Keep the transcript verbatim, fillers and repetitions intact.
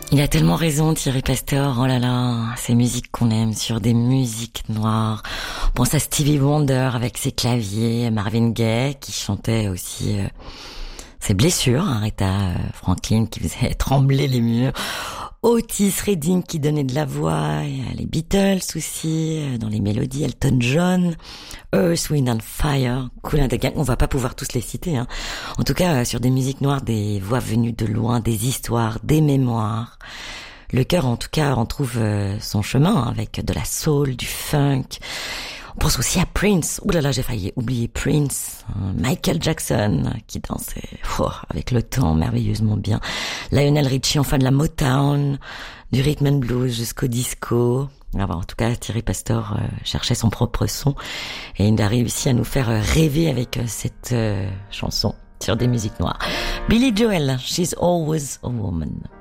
Il a tellement raison, Thierry Pastor. Oh là là, ces musiques qu'on aime, sur des musiques noires. On pense à Stevie Wonder avec ses claviers, Marvin Gaye qui chantait aussi euh, ses blessures, hein, Aretha euh, Franklin qui faisait trembler les murs, Otis Redding qui donnait de la voix, les Beatles aussi, dans les mélodies, Elton John, Earth, Wind and Fire, Kool and the Gang. On va pas pouvoir tous les citer, hein. En tout cas, sur des musiques noires, des voix venues de loin, des histoires, des mémoires. Le cœur, en tout cas, en trouve son chemin, hein, avec de la soul, du funk. On pense aussi à Prince. Ouh là là, j'ai failli oublier Prince. Michael Jackson, qui dansait oh, avec le temps merveilleusement bien. Lionel Richie, enfin de la Motown, du rhythm and blues jusqu'au disco. Alors, en tout cas, Thierry Pastor euh, cherchait son propre son et il a réussi à nous faire rêver avec euh, cette euh, chanson sur des musiques noires. Billy Joel, She's Always a Woman.